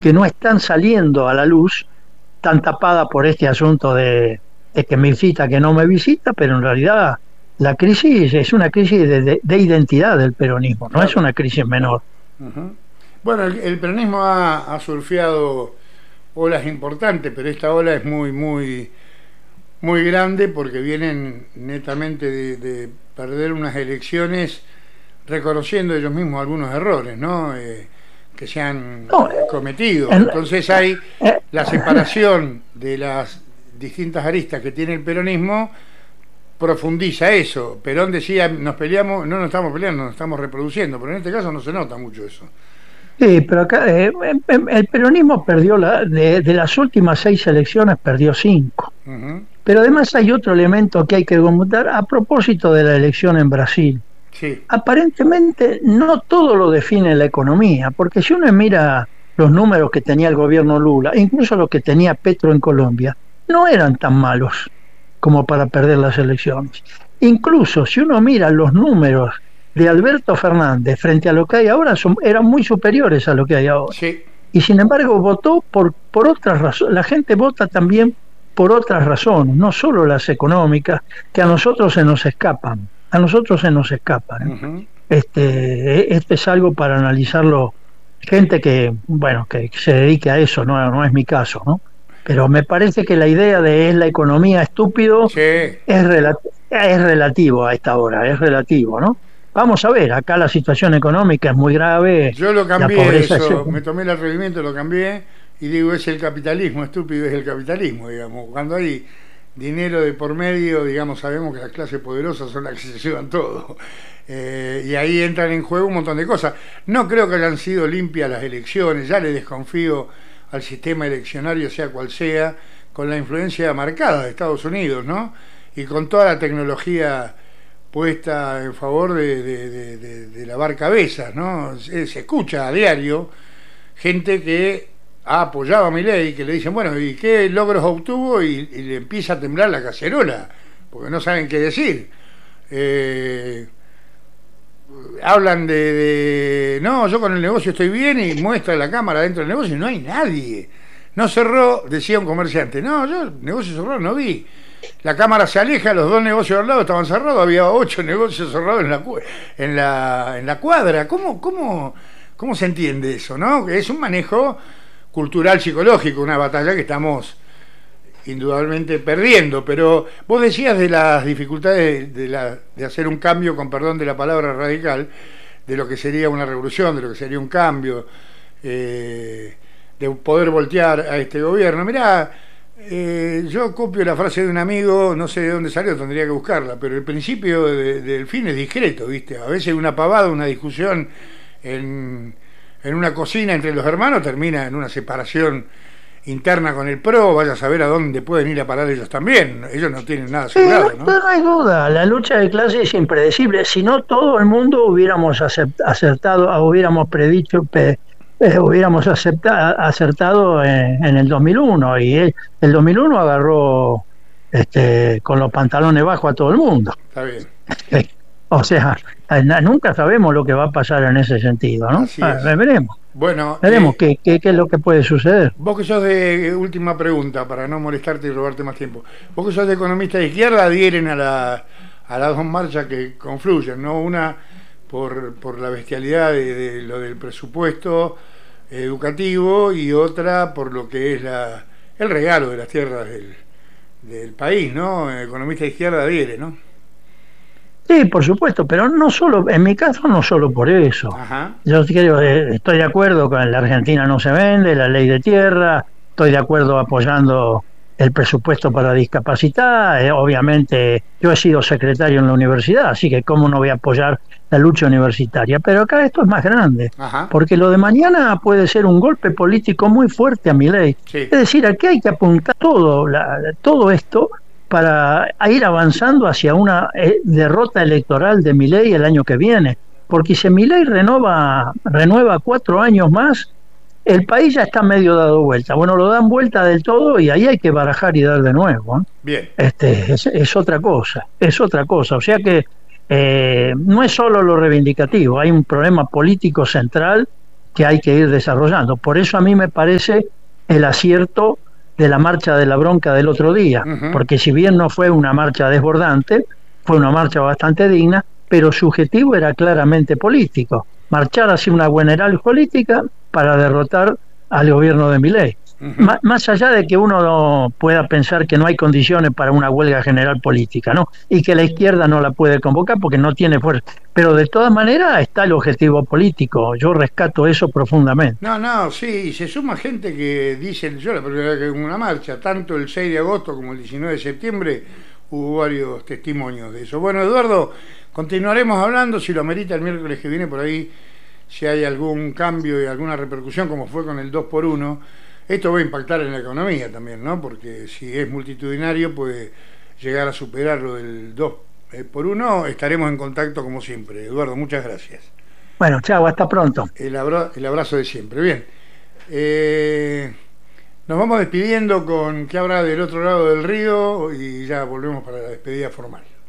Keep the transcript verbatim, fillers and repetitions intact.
que no están saliendo a la luz, tan tapada por este asunto de, de que me visita, que no me visita, pero en realidad la crisis es una crisis de, de, de identidad del peronismo, no Claro. es una crisis menor. Uh-huh. Bueno, el, el peronismo ha, ha surfeado olas importantes, pero esta ola es muy, muy, muy grande porque vienen netamente de, de perder unas elecciones reconociendo ellos mismos algunos errores, ¿no? Eh, que se han No, eh, cometido. en- Entonces hay eh, la separación de las distintas aristas que tiene el peronismo, profundiza eso. Perón decía, nos peleamos, no nos estamos peleando, nos estamos reproduciendo, pero en este caso no se nota mucho eso. Sí, pero acá eh, em- el peronismo perdió, la, de, de las últimas seis elecciones, perdió cinco. Uh-huh. Pero además hay otro elemento que hay que comentar a propósito de la elección en Brasil. Sí, Aparentemente no todo lo define la economía, porque si uno mira los números que tenía el gobierno Lula, incluso los que tenía Petro en Colombia, no eran tan malos como para perder las elecciones. Incluso si uno mira los números de Alberto Fernández frente a lo que hay ahora, son, eran muy superiores a lo que hay ahora. sí. Y sin embargo votó por, por otras razones. La gente vota también por otras razones, no solo las económicas, que a nosotros se nos escapan. A nosotros se nos escapan. ¿eh? Uh-huh. Este, este es algo para analizarlo. Gente que, bueno, que se dedique a eso, no, no es mi caso, ¿no? Pero me parece que la idea de es la economía estúpido Sí. es, rela- es relativo a esta hora, es relativo, ¿no? Vamos a ver, acá la situación económica es muy grave. Yo lo la cambié pobreza eso, es- me tomé el atrevimiento, lo cambié y digo, es el capitalismo, estúpido es el capitalismo, digamos. Cuando hay dinero de por medio, digamos, sabemos que las clases poderosas son las que se llevan todo. Eh, y ahí entran en juego un montón de cosas. No creo que hayan sido limpias las elecciones, ya le desconfío al sistema eleccionario, sea cual sea, con la influencia marcada de Estados Unidos, ¿no? Y con toda la tecnología puesta en favor de, de, de, de, de lavar cabezas, ¿no? Se, se escucha a diario gente que ha apoyado a Milei, que le dicen, bueno, ¿y qué logros obtuvo? Y, y le empieza a temblar la cacerola, porque no saben qué decir. Eh, hablan de, de, no, yo con el negocio estoy bien, y muestra la cámara dentro del negocio y no hay nadie. No cerró, decía un comerciante, no, yo el negocio cerrado no vi. La cámara se aleja, los dos negocios al lado estaban cerrados, había ocho negocios cerrados en la cu- en la, en la cuadra. ¿Cómo, cómo, cómo se entiende eso, no? Que es un manejo cultural psicológico, una batalla que estamos indudablemente perdiendo. Pero vos decías de las dificultades de, la, de hacer un cambio, con perdón de la palabra radical, de lo que sería una revolución, de lo que sería un cambio, eh, de poder voltear a este gobierno. Mirá, eh, yo copio la frase de un amigo, no sé de dónde salió, tendría que buscarla, pero el principio de, del fin es discreto, ¿viste? A veces una pavada, una discusión en, en una cocina entre los hermanos termina en una separación interna con el PRO, vaya a saber a dónde pueden ir a parar ellos también. Ellos no tienen nada Sí, asegurado, no, ¿no? no hay duda, la lucha de clases es impredecible. Si no, todo el mundo hubiéramos acept- acertado, hubiéramos predicho, pe- eh, hubiéramos acepta- acertado en, en el dos mil uno. Y el, el dos mil uno agarró este, con los pantalones bajos a todo el mundo. Está bien. O sea, na- nunca sabemos lo que va a pasar en ese sentido, ¿no? Así Ah, es. veremos, Bueno, veremos eh, qué, qué, qué es lo que puede suceder. vos que sos de, última pregunta, para no molestarte y robarte más tiempo, vos que sos de economista de izquierda, adhieren a, la, a las dos marchas que confluyen, ¿no? Una por, por la bestialidad de, de lo del presupuesto educativo y otra por lo que es la, el regalo de las tierras del, del país, ¿no? El economista de izquierda adhiere, ¿no? Sí, por supuesto, pero no solo, en mi caso no solo por eso. Ajá. Yo quiero, eh, estoy de acuerdo con la Argentina no se vende, la ley de tierra, estoy de acuerdo apoyando el presupuesto para discapacidad, eh, obviamente yo he sido secretario en la universidad, así que cómo no voy a apoyar la lucha universitaria, pero acá esto es más grande, Ajá. porque lo de mañana puede ser un golpe político muy fuerte a Milei. Sí. Es decir, aquí hay que apuntar todo, la, todo esto para ir avanzando hacia una eh, derrota electoral de Milei el año que viene, porque si Milei renueva, renueva cuatro años más, el país ya está medio dado vuelta. Bueno, lo dan vuelta del todo y ahí hay que barajar y dar de nuevo, ¿eh? Bien. Este, es, es otra cosa, es otra cosa. O sea que eh, no es solo lo reivindicativo, hay un problema político central que hay que ir desarrollando. Por eso a mí me parece el acierto de la marcha de la bronca del otro día, Ujú. porque si bien no fue una marcha desbordante, fue una marcha bastante digna, pero su objetivo era claramente político, marchar hacia una general política para derrotar al gobierno de Milei. Ujú. Má- Más allá de que uno no pueda pensar que no hay condiciones para una huelga general política, ¿no? Y que la izquierda no la puede convocar porque no tiene fuerza. Pero de todas maneras está el objetivo político. Yo rescato eso profundamente. No, no, sí, y se suma gente que dice, yo la primera vez que en una marcha, tanto el seis de agosto como el diecinueve de septiembre, hubo varios testimonios de eso. Bueno, Eduardo, continuaremos hablando, si lo amerita el miércoles que viene, por ahí, si hay algún cambio y alguna repercusión, como fue con el dos por uno. Esto va a impactar en la economía también, ¿no? Porque si es multitudinario puede llegar a superar lo del dos por uno. Estaremos en contacto como siempre. Eduardo, muchas gracias. Bueno, chao, hasta pronto. El, abra el abrazo de siempre. Bien. Eh, nos vamos despidiendo con qué habrá del otro lado del río y ya volvemos para la despedida formal.